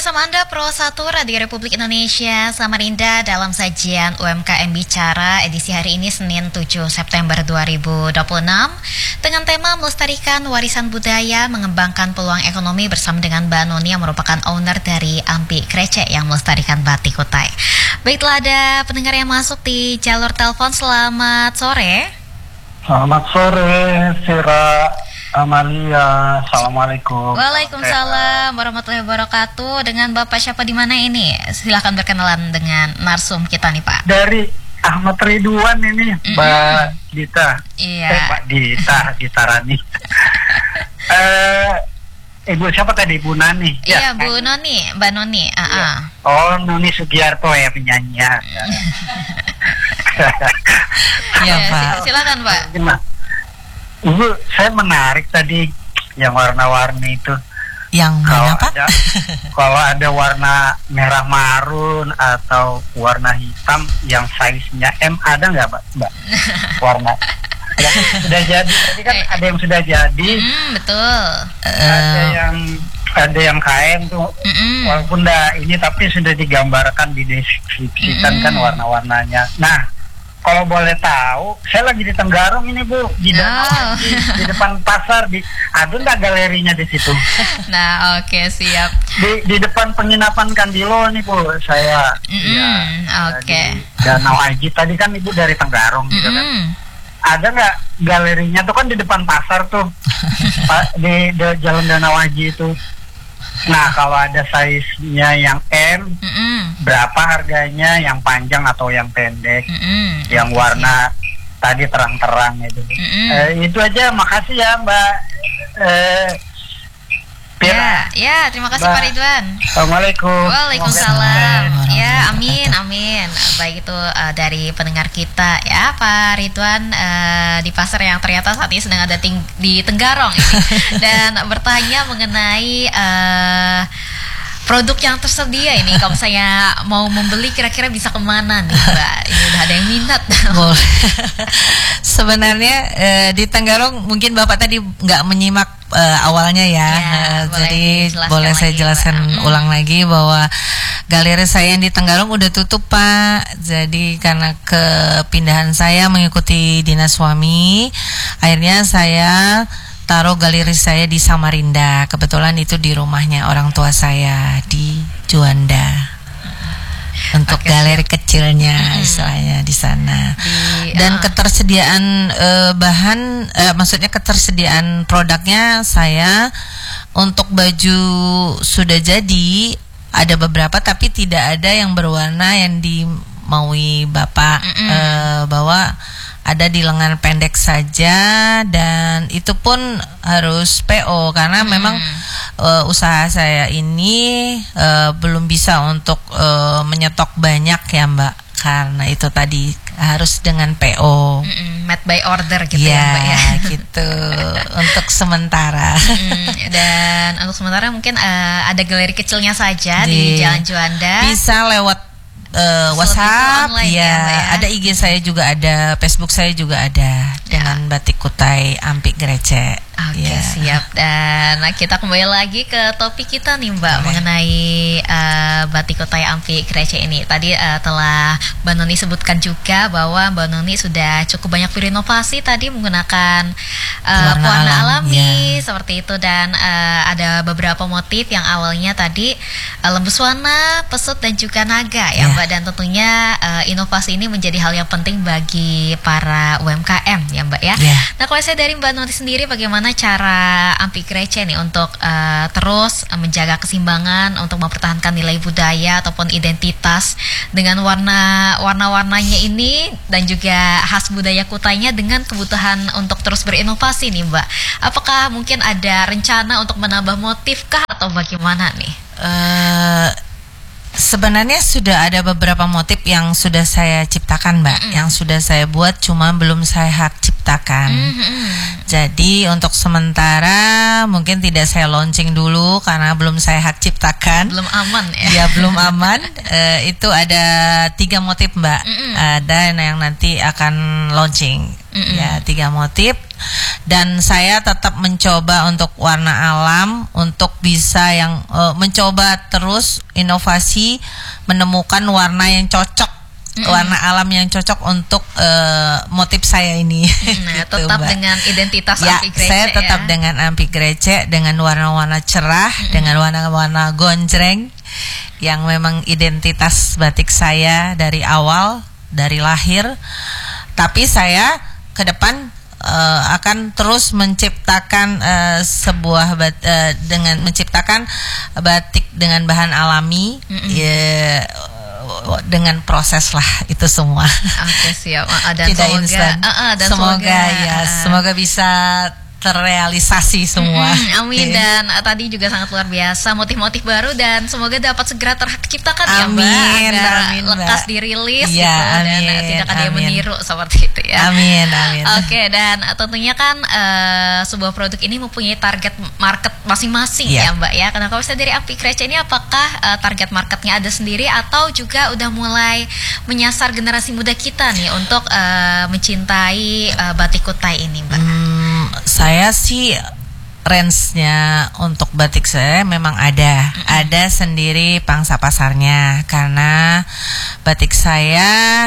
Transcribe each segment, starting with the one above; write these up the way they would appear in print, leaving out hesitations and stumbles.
bersama Anda Pro 1 Radio Republik Indonesia Samarinda dalam sajian UMKM Bicara edisi hari ini Senin 7 September 2026 dengan tema melestarikan warisan budaya mengembangkan peluang ekonomi bersama dengan Mbak Noni yang merupakan owner dari Ampi Krecek yang melestarikan batik Kutai. Baiklah, ada pendengar yang masuk di jalur telepon. Selamat sore. Selamat sore, Sira Amalia. Assalamualaikum. Waalaikumsalam warahmatullahi wabarakatuh. Dengan Bapak siapa di mana ini? Silahkan berkenalan dengan narsum kita nih, Pak. Dari Ahmad Ridwan ini, Mbak Dita. Iya. Mbak Dita Rani. Ibu siapa tadi? Bu Nani. Iya, Bu Noni, Mbak Noni. Ya. Oh, Noni Sugiarto ya penyanyi. Iya, Pak. Silakan, Pak. Ibu, saya menarik tadi yang warna-warni itu. Yang mana, Pak? Kalau ada warna merah marun atau warna hitam yang size-nya M, ada nggak, Mbak? Warna yang sudah jadi. Tadi kan ada yang sudah jadi. Betul. Ada yang kain tuh. Walaupun ini tapi sudah digambarkan, dideskripsikan kan warna-warnanya. Nah, kalau boleh tahu, saya lagi di Tenggarong ini, Bu, di depan pasar, ada nggak galerinya di situ? Nah, oke, siap. Di depan penginapan Kandilo nih, Bu, saya. Oke. Danau Aji tadi kan Ibu dari Tenggarong gitu kan. Ada nggak galerinya tuh kan di depan pasar tuh, di Jalan Danau Aji itu. Nah, kalau ada size-nya yang M, berapa harganya, yang panjang atau yang pendek, yang warna tadi terang-terang itu. Itu aja, makasih ya Mbak Pira. Ya, terima kasih Pak Ridwan. Assalamualaikum. Waalaikumsalam. Ya, amin. Baik, itu dari pendengar kita ya, Pak Ridwan di pasar yang ternyata saat ini sedang ada di Tenggarong ini. Dan bertanya mengenai produk yang tersedia ini. Kalau saya mau membeli, kira-kira bisa kemana nih, Mbak? Ini udah ada yang minat. Sebenarnya di Tenggarong mungkin Bapak tadi nggak menyimak awalnya ya, jadi boleh saya jelaskan ulang lagi bahwa galeri saya yang di Tenggarong udah tutup, Pak. Jadi karena kepindahan saya mengikuti dinas suami, akhirnya saya taruh galeri saya di Samarinda. Kebetulan itu di rumahnya orang tua saya di Juanda. Untuk galeri kecilnya istilahnya di sana. Dan ketersediaan bahan, maksudnya ketersediaan produknya saya untuk baju sudah jadi ada beberapa, tapi tidak ada yang berwarna yang dimaui Bapak, bahwa ada di lengan pendek saja, dan itu pun harus PO karena memang usaha saya ini belum bisa untuk menyetok banyak ya Mbak, karena itu tadi harus dengan PO, made by order gitu ya Mbak ya. Gitu untuk sementara. Dan untuk sementara mungkin ada galeri kecilnya saja di Jalan Juanda. Bisa lewat WhatsApp, ya, ada IG saya juga ada, Facebook saya juga ada dengan batik Kutai Ampi Krecek. Oke, siap. Dan kita kembali lagi ke topik kita nih Mbak, mengenai batik Kutai Ampi Krecek ini. Tadi telah Mbak Noni sebutkan juga bahwa Mbak Noni sudah cukup banyak berinovasi tadi menggunakan warna alami seperti itu, dan ada beberapa motif yang awalnya tadi lembus warna, pesut dan juga naga ya Mbak. Dan tentunya inovasi ini menjadi hal yang penting bagi para UMKM ya Mbak ya. Nah, kalau saya dari Mbak Noni sendiri, bagaimana cara Ampi Krecek nih untuk terus menjaga keseimbangan untuk mempertahankan nilai budaya ataupun identitas dengan warna-warnanya ini dan juga khas budaya Kutainya dengan kebutuhan untuk terus berinovasi nih Mbak. Apakah mungkin ada rencana untuk menambah motif kah atau bagaimana nih? Sebenarnya sudah ada beberapa motif yang sudah saya ciptakan Mbak, yang sudah saya buat, cuma belum saya hak ciptakan. Jadi untuk sementara mungkin tidak saya launching dulu karena belum saya hak ciptakan. Belum aman ya? Ya, belum aman. Itu ada 3 motif Mbak, ada yang nanti akan launching. Ya, 3 motif. Dan saya tetap mencoba untuk warna alam, untuk bisa yang mencoba terus inovasi, menemukan warna yang cocok, warna alam yang cocok untuk motif saya ini. Nah, gitu, tetap Mbak. Dengan identitas Ampi Grece. Saya tetap dengan Ampi Grece, dengan warna-warna cerah, dengan warna-warna gonjreng yang memang identitas batik saya dari awal, dari lahir. Tapi saya ke depan akan terus menciptakan dengan menciptakan batik dengan bahan alami, dengan proses lah itu semua. Oke, siap. Dan tidak instan. Semoga bisa terrealisasi semua. Amin. Dan tadi juga sangat luar biasa, motif-motif baru, dan semoga dapat segera terciptakan ya Mbak, agar lekas dirilis gitu, dan tidak ada yang meniru seperti itu ya. Amin. Oke, dan tentunya kan sebuah produk ini mempunyai target market masing-masing ya Mbak ya. Karena kalau misalnya dari Ampi Grece ini, apakah target marketnya ada sendiri atau juga udah mulai menyasar generasi muda kita nih untuk mencintai batik Kutai ini Mbak? Saya sih range-nya untuk batik saya memang ada sendiri pangsa pasarnya, karena batik saya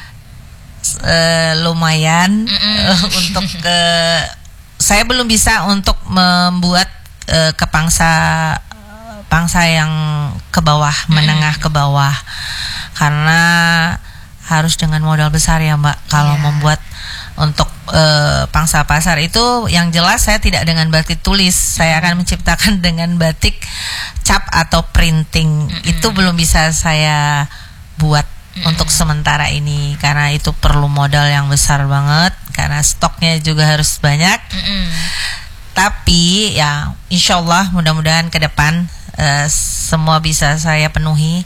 lumayan untuk saya belum bisa untuk membuat ke pangsa yang ke bawah, menengah ke bawah, karena harus dengan modal besar ya Mbak. Kalau membuat untuk pangsa pasar itu, yang jelas saya tidak dengan batik tulis, saya akan menciptakan dengan batik cap atau printing. Itu belum bisa saya buat untuk sementara ini, karena itu perlu modal yang besar banget, karena stoknya juga harus banyak. Tapi ya insya Allah mudah-mudahan ke depan semua bisa saya penuhi.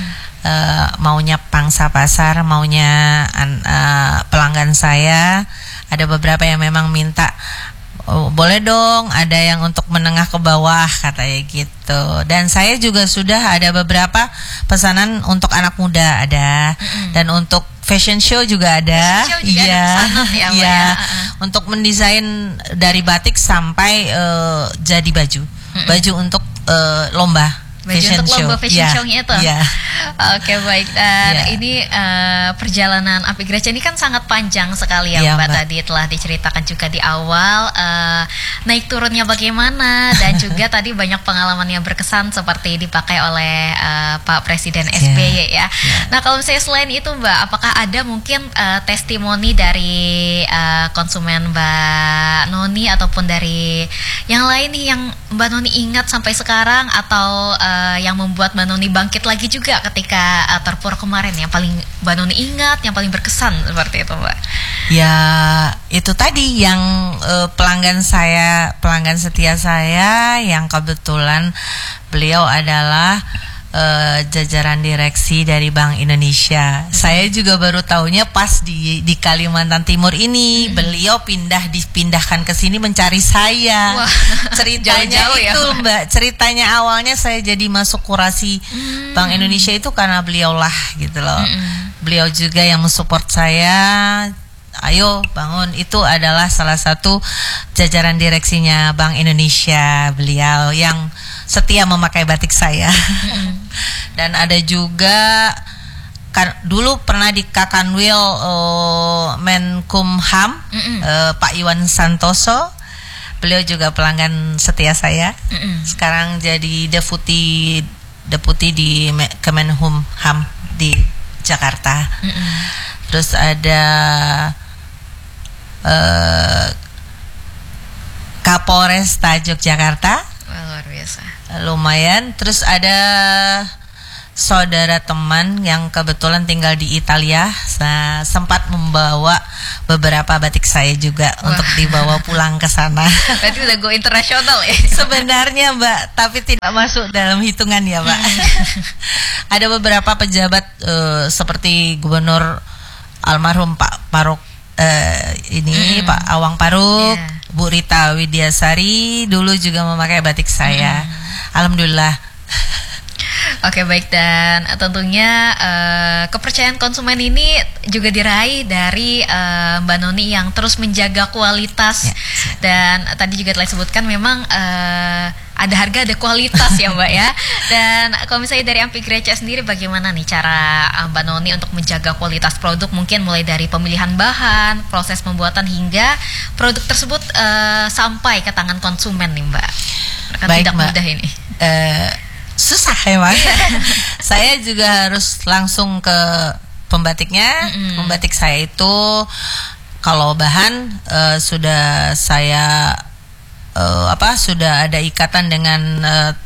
Maunya pangsa pasar, maunya pelanggan saya. Ada beberapa yang memang minta, boleh dong ada yang untuk menengah ke bawah katanya gitu. Dan saya juga sudah ada beberapa pesanan untuk anak muda ada, dan untuk fashion show juga ada. Iya. Untuk mendesain dari batik sampai jadi baju untuk lomba. Untuk lomba fashion show-nya itu. Oke, baik. Dan ini perjalanan Ampi Grece ini kan sangat panjang sekali ya Mbak. Tadi telah diceritakan juga di awal naik turunnya bagaimana, dan juga tadi banyak pengalaman yang berkesan seperti dipakai oleh Pak Presiden SBY ya. Nah, kalau misalnya selain itu Mbak, apakah ada mungkin testimoni dari konsumen Mbak Noni ataupun dari yang lain nih yang Mbak Noni ingat sampai sekarang, atau yang membuat Mbak Noni bangkit lagi juga ketika Terpur kemarin, yang paling Mbak Noni ingat, yang paling berkesan seperti itu Mbak? Ya itu tadi yang pelanggan setia saya, yang kebetulan beliau adalah jajaran direksi dari Bank Indonesia. Saya juga baru tahunya pas di Kalimantan Timur ini. Beliau dipindahkan ke sini mencari saya. Wah, ceritanya jauh-jauh itu ya, Mbak. Ceritanya awalnya saya jadi masuk kurasi Bank Indonesia itu karena beliau lah gitu loh. Beliau juga yang mensupport saya. Ayo bangun, itu adalah salah satu jajaran direksinya Bank Indonesia, beliau yang setia memakai batik saya. Dan ada juga dulu pernah di Kakanwil Menkumham, Pak Iwan Santoso, beliau juga pelanggan setia saya. Sekarang jadi deputi di Kemenkumham di Jakarta. Terus ada Kapolresta Yogyakarta. Luar biasa. Lumayan. Terus ada saudara teman yang kebetulan tinggal di Italia, sempat membawa beberapa batik saya juga untuk dibawa pulang ke sana. Berarti udah go internasional ya? Sebenarnya Mbak, tapi tidak masuk dalam hitungan ya Mbak. Ada beberapa pejabat seperti Gubernur almarhum Pak Paruk Pak Awang Paruk, Bu Rita Widyasari dulu juga memakai batik saya. Alhamdulillah. Oke, baik, dan tentunya kepercayaan konsumen ini juga diraih dari Mbak Noni yang terus menjaga kualitas dan tadi juga telah disebutkan memang ada harga, ada kualitas ya Mbak ya. Dan kalau misalnya dari Ampik Grecia sendiri, bagaimana nih cara Mbak Noni untuk menjaga kualitas produk, mungkin mulai dari pemilihan bahan, proses pembuatan hingga produk tersebut sampai ke tangan konsumen nih Mbak? Kan baik, tidak mudah ini. Susah emang. Saya juga harus langsung ke pembatiknya. Pembatik saya itu kalau bahan sudah saya sudah ada ikatan dengan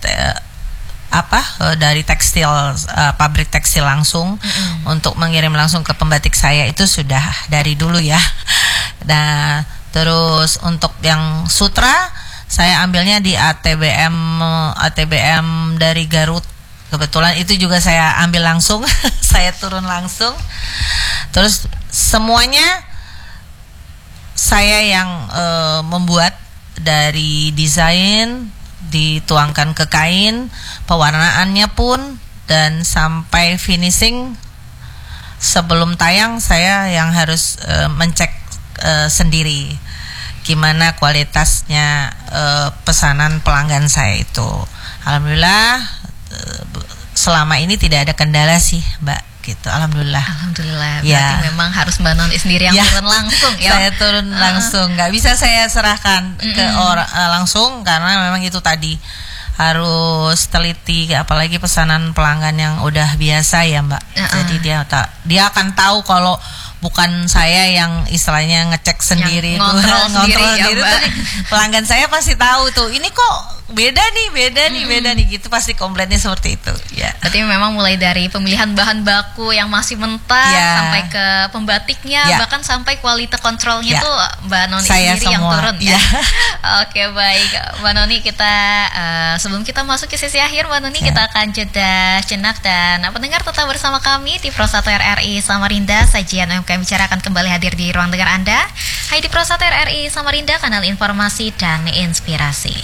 dari tekstil, pabrik tekstil langsung untuk mengirim langsung ke pembatik saya, itu sudah dari dulu ya. Nah, terus untuk yang sutra saya ambilnya di ATBM dari Garut. Kebetulan itu juga saya ambil langsung, saya turun langsung. Terus semuanya saya yang membuat, dari desain dituangkan ke kain, pewarnaannya pun, dan sampai finishing. Sebelum tayang saya yang harus mencek sendiri gimana kualitasnya pesanan pelanggan saya itu. Alhamdulillah selama ini tidak ada kendala sih Mbak, gitu. Alhamdulillah. Berarti memang harus Mbak Noni sendiri yang turun langsung ya. Saya turun langsung, nggak bisa saya serahkan ke orang langsung, karena memang itu tadi harus teliti, apalagi pesanan pelanggan yang udah biasa ya Mbak. Jadi dia akan tahu kalau bukan saya yang istilahnya ngecek sendiri, ngontrol sendiri ya, pelanggan saya pasti tahu tuh, ini kok beda nih gitu, pasti komplainnya seperti itu ya. Berarti memang mulai dari pemilihan bahan baku yang masih mentah sampai ke pembatiknya, bahkan sampai kualitas kontrolnya tuh Mbak Noni saya sendiri semua yang turun ya. Oke, baik Mbak Noni, kita sebelum kita masuk ke sesi akhir Mbak Noni, kita akan jeda jenak, dan pendengar tetap bersama kami di Pro 1 RRI Samarinda. Sajian UMKM Bicara akan kembali hadir di ruang dengar Anda. Hai di Pro 1 RRI Samarinda, kanal informasi dan inspirasi.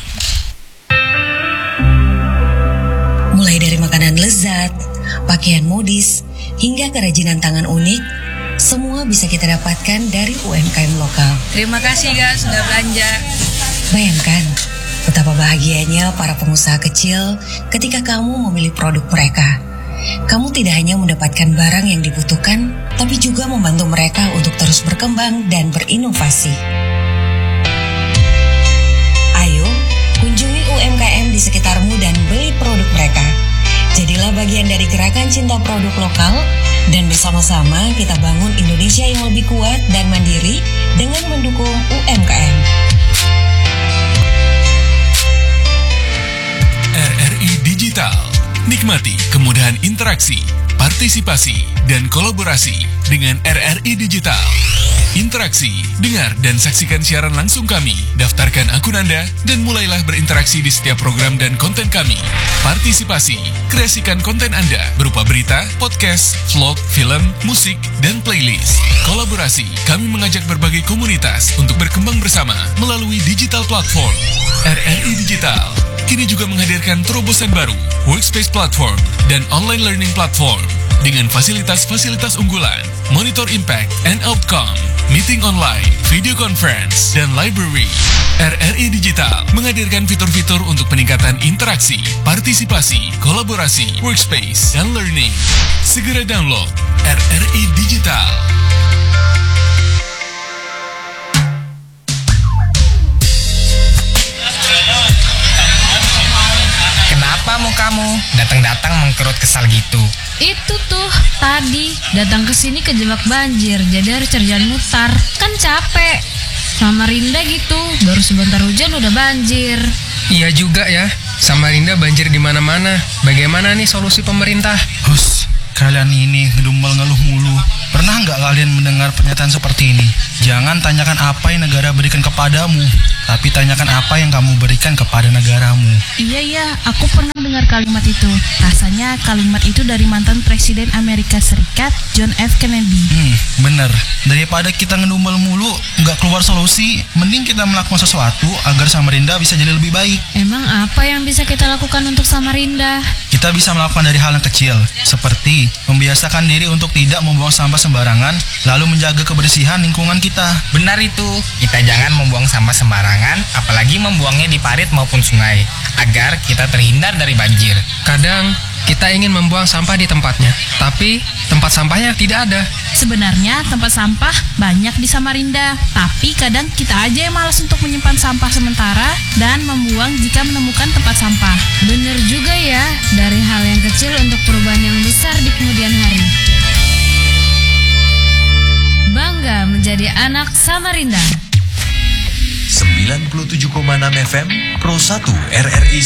Mulai dari makanan lezat, pakaian modis, hingga kerajinan tangan unik, semua bisa kita dapatkan dari UMKM lokal. Terima kasih ya sudah belanja. Bayangkan betapa bahagianya para pengusaha kecil ketika kamu memilih produk mereka. Kamu tidak hanya mendapatkan barang yang dibutuhkan, tapi juga membantu mereka untuk terus berkembang dan berinovasi. Ayo, kunjungi UMKM di sekitarmu dan beli produk mereka. Jadilah bagian dari gerakan cinta produk lokal, dan bersama-sama kita bangun Indonesia yang lebih kuat dan mandiri dengan mendukung UMKM. RRI Digital. Nikmati kemudahan interaksi, partisipasi, dan kolaborasi dengan RRI Digital. Interaksi, dengar, dan saksikan siaran langsung kami. Daftarkan akun Anda dan mulailah berinteraksi di setiap program dan konten kami. Partisipasi, kreasikan konten Anda berupa berita, podcast, vlog, film, musik, dan playlist. Kolaborasi, kami mengajak berbagai komunitas untuk berkembang bersama melalui digital platform. RRI Digital kini juga menghadirkan terobosan baru, workspace platform, dan online learning platform dengan fasilitas-fasilitas unggulan, monitor impact and outcome, meeting online, video conference, dan library. RRI Digital menghadirkan fitur-fitur untuk peningkatan interaksi, partisipasi, kolaborasi, workspace, dan learning. Segera download RRI Digital. Kenapa mukamu datang-datang mengkerut kesal gitu? Itu tuh tadi datang ke sini kejebak banjir, jadi harus cari jalan mutar. Kan capek. Samarinda gitu, baru sebentar hujan udah banjir. Iya juga ya, Samarinda banjir di mana-mana. Bagaimana nih solusi pemerintah? Hus, kalian ini ngedumel ngeluh mulu. Pernah nggak kalian mendengar pernyataan seperti ini? Jangan tanyakan apa yang negara berikan kepadamu, tapi tanyakan apa yang kamu berikan kepada negaramu. Iya, aku pernah dengar kalimat itu. Rasanya kalimat itu dari mantan Presiden Amerika Serikat, John F. Kennedy. Bener. Daripada kita ngedumel mulu, nggak keluar solusi, mending kita melakukan sesuatu agar Samarinda bisa jadi lebih baik. Emang apa yang bisa kita lakukan untuk Samarinda? Kita bisa melakukan dari hal yang kecil, seperti membiasakan diri untuk tidak membuang sampah sembarangan, lalu menjaga kebersihan lingkungan kita. Benar itu, kita jangan membuang sampah sembarangan, apalagi membuangnya di parit maupun sungai, agar kita terhindar dari banjir. Kadang kita ingin membuang sampah di tempatnya, tapi tempat sampahnya tidak ada. Sebenarnya tempat sampah banyak di Samarinda, tapi kadang kita aja yang malas untuk menyimpan sampah sementara dan membuang jika menemukan tempat sampah. Bener juga ya, dari hal yang kecil untuk perubahan yang besar di kemudian hari. Bangga menjadi anak Samarinda. 97,6 FM Pro 1 RRI